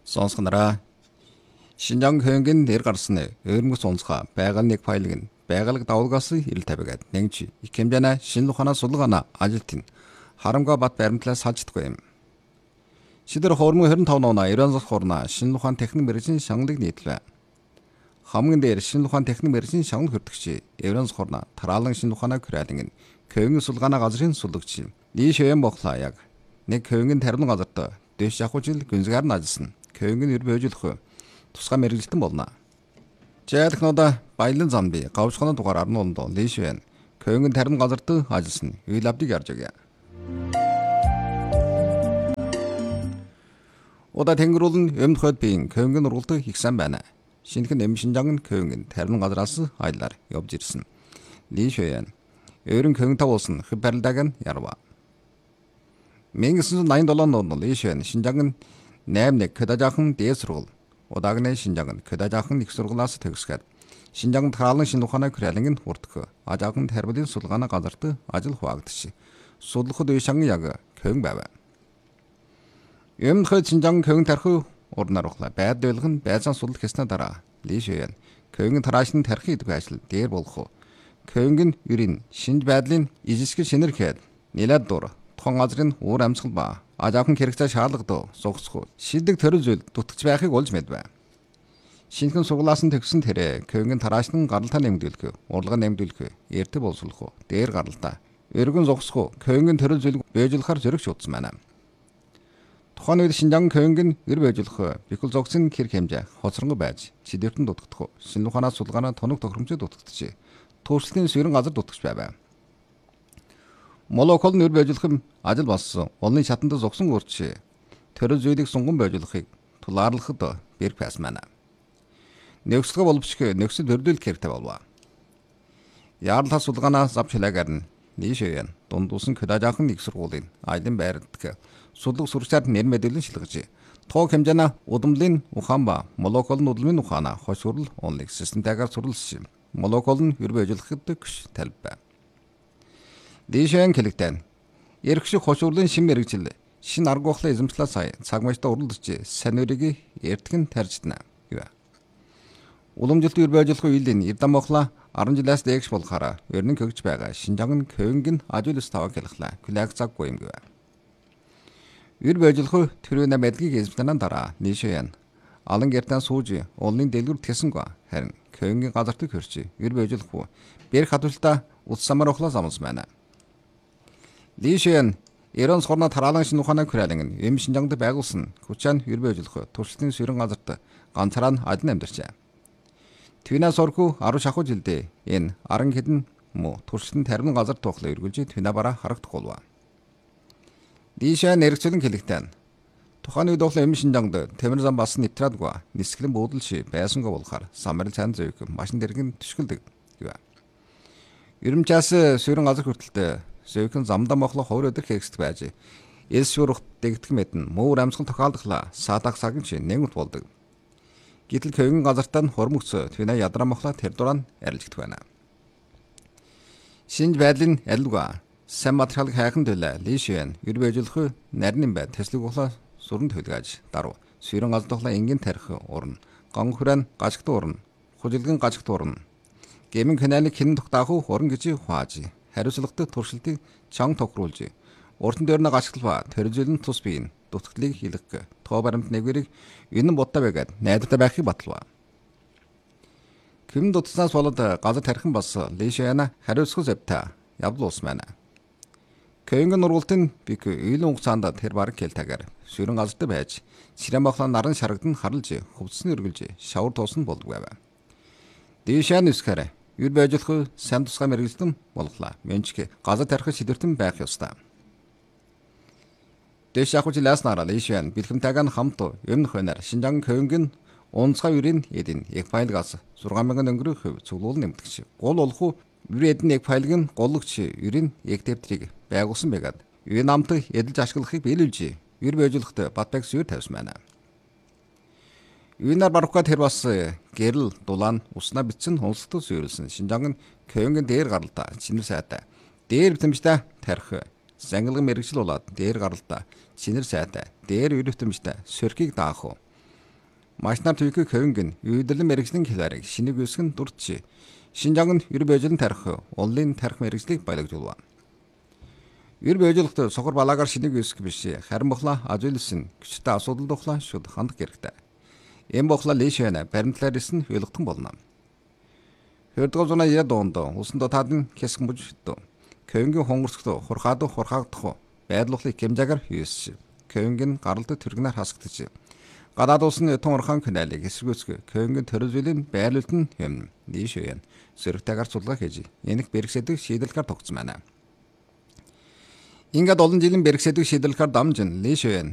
Сонсгонараа Шинжаан хөнгөн нэр гарсны өрмөс онцгой байгаль нэг файлыг нь байгаль давалгаас ирэл тавигаад нэгж их хэмжээний шинэ ухаанаа судалгаана ажилтны харамга бат баримтлаас салждаггүй юм. Шидэр хормон 25 оноо 90 хорна шинэ ухаан техник мэргэжийн шагналыг нийтлвэ. Хамгийн дээр шинэ ухаан техник мэргэжийн шагнал хүртэгч 90 хорна тараалан шинэ ухаанаа күрэлэн хөнгөн судалгааны газрын судалгч Ли Шэйн боглоо яг нэг хөнгөн тарин газарт дэш явах жил гүнзгээр нь ажилласан. Хөнгөн ир бөжөлөх тусгай мэрэгжилтэн болно. Жаалхнуудаа баялан замби гавчханы дугаар 17 доо Ли Шэйн хөнгөн тарин газарт ажилласан. Үйл авдыг ярьж байгаа. Ода тэнгэрүүл нь өмнөх хойд биеийн хөнгөн ургалдаг их сайн байна. Шинэхэн Шинжаан хөнгөн тарин газраас аялаар явж ирсэн. Ли Шэйн өөрийн хөнгөн тав уусан хэв барилдааг нь ярва. 1987 онд Ли Шэйн Шинжаан 8-1 Кэдажахан дээд сургууль удаагны Шинжаан Кэдажахан их сургуулиас төгсгээд Шинжаан тараалан шинэ ухаанаа күрэлэн хүртэх ажаахан тарбилын судалгааны газарт ажил хуваагдчих. Судлахад үе шанган яг хөнгөн байв. Өмнөх Шинжаан хөнгөн тархи урнаар ухлаа. Байд байлгын байцаан судлах хийсний дараа Ли Шэйн хөнгөн тараашны тархи идэх ажил дээр болох хөнгөн ерийн шинж байдлын ижисгэл шинэрхэд нэлээд дур тухайн газрын уур амьсгал ба ажаахан хэрэгцээ шаардлагатай зогсох шилдэг төрөл зүйл дутгч байхыг олж мэдвэ. Шинэхэн суглаас нь төгсөн тэрэ хөнгөн тараашны гаралтай нэмэгдүүлэх, урлагаа нэмэгдүүлэх, эртэ боловсруулах, дээр гаралтай, өргөн зогсох хөнгөн төрөл зүйл бэжлэхаар зөрөгч утсан байна. Тухайн үед Шинжаан хөнгөн эр бэжлэх, бихэл зогсын хэрэг хэмжээ хоцронгой байж, чидэртэн дутагдах, шинэ ухаанаа судалгааны тоног тохиромжтой дутагдчих, туршилтын суурин газар дутагч байв. Молекул нь эр бэжлэх ажил болсон, олонний шатанд зогсон өөрч төрөл зүйлийг сунган бэжлэхийг тулаарлахад бэрх байсан байна. Нөхцөлгөө боловсрох нөхцөл төрөлдөлт хэрэгтэй болов. Яарал судалгаанаа завчлаагаар нь Ли Шэйн дундуусан Кэдажахан их сургуулийн аялын байрдах судлаг сурчаад нэр мэдээлэл шилгэж тоог хэмжээний удамлын ухаан ба молекулын удамлын ухаанаа хошуурл онлыг системтэйгээр сурлсан. Молекул нь эр бэжлэхэд гэж талбай. Ли Шэйн хэлэгтэн эрх шиг хошуурлын шин мэрэгжил шин арга ухлаа эзэмшлээ сая цаг маятай уралдаж саниурыг эртгэн тарждана гэв. Уламжилт эр бэжлэх үеийн эрдэм мохла 10 жилээс дээш болохаараа өрнөн хөгж байгаа Шинжаан хөнгөн ажуулс таваг хэлхлаа күлэг цаггүй юм гэв. Эр бэжлэх төрөний мэдлэгийг эзэмснээр дараа Ли Шэйн алан гэртэн сууж улны дэлгүр тэсэнгүй харин хөнгөн газарт хөрч эр бэжлэх бэр хатуултаа утсамар охлоо замс байна. Ли Шэйн Иран сорна тараалан шинэ ухаанаа күрэлэн Шинжаанд байгуулсан хүчээр эр бэжлэх туршилтын суурин газарт ганцаараа адил амьдарчээ. Твинаас орхуу 10 шахуу жилдээ энэ 10 хэдэн муу туршилтын тарим газар тухлаа эргүүлж твина бараа харагдах болов. Ли Шэйн эргцүүлэн хэлэхдээ тухайн үед ухлаа Шинжаанд тамир зам бас нэвтрээдгүй нисгэлэн буудалши байсангаа болохоор самарил цаан зэвх машин дэргэн төшгөлдөг гэв. Ерөнчээс суурин газар хүртэлтэй зэвхэн замдаа мохлоо ховор өдөр хэрэгсдэг байж эс шуурх дэгдэх мэдэн муур амьсгал тохиолдлоо саадах сагын чи нэгт болдог. Гэтэл хөнгөн газартаа нь хормогц твина ядраа мохлоо тэр дурaan арилждаг байна. Шинж байдлын алилга сайн материалыг хайхан төлөө Ли Шэйн эр бэжлэх нарийн бай тэслэг ухлаа сүрэн төлгөөж даруй суурин газар тухлаа энгийн тарих урна гон хүрэн гажигт урна хужилгын гажигт урна гэмэн каналыг хэн тогтаах уран гэж хуааж хариуцлагатай туршилтыг чанга тохируулж уртан дээр нь гажигтал ба төрөлжүүлэн тус биеийн дутагдлыг хийлгэх тоо баримт нэгвэрийг энэ бодтой байгаад найдвартай байхыг баталва. Хэм дутснаас болоод газар тархин бас Ли Шэйн хариуцлага завтай явдал ус байна. Хөнгөн ургалтын бик өөлөн хугацаанд тэр бараг хэлтагаар суурин газарт байж сирэм бахлаа наран шарагдан харлж хувцсны өргөлж шавар туусан болдог байв. Ли Шэйн үсгээр эр бэжлэх сайн тусгай мэрэгжилтэн болглаа. Мэнчг газар тархи шидэртэн байх ёстой. Дэш явах жилээс нараа Ли Шэйн бэлхэмтэйгэн хамт өмнөх хойноор Шинжаан хөнгөн онцгой үрийн эдийн яг файлгаас 6000 өнгөрөх цуглуул нэмэгдэж. Гол болох үрийн яг файлыг нь голлогч үрийн яг дэвтрийг байгуулсан байгаад үе намтыг эдэлж ашиглахыг биелүүлж эр бэжлэхт батбайг сүйр тавьсан байна. Юунаар барахгүйд тэр бас гэрэл дулаан уснаа бичсэн хонцлогтой суурилсан Шинжаан хөнгөн дээр гаралтай чинэр сайтай дээр битэмжтэй тарих зангилгын мэрэгжил болоод дээр гаралтай чинэр сайтай дээр ür битэмжтэй сөрхийг даах Машинаар төвхөй көвөнгөн үйлдвэрлэн мэрэгжлийн хэлбэрийг шинийг үсгэн дурдчи. Шинжаангын ер бөжлөн тарих, уллын тарих мэрэгжлийг баялагжуулва. Ер бөжлөлт сохор балаагаар шинийг үсгэх биш. Харин бохла ажуулсан хүчтэй асуудал тухлаа шууд хандах хэрэгтэй. Энэ бохла лишэнэ баримтлаар исэн ойлгохтон болно. Хөрдгөө зуна я доондоо усан дотаадын хэсэг мужид. Көвөнгөн хонгорсгох хурхаагдах байдлуулыг хэмжээгээр хийсэн. Көвөнгөн гаралд тэргнээр хасагдчих. Гадаад улсын тун орхон каналыг эсэргүүцэх көвөнгөн төрөлжлийн байрлалд нь юм. Нийшээ yan сөрөгтэйгээр судалгаа хийж энийг бэрхсэдэг шийдэлгээр тогтсон байна. Ингээд олон жилийн бэрхсэдэг шийдэлгээр дамжин нийшээ yan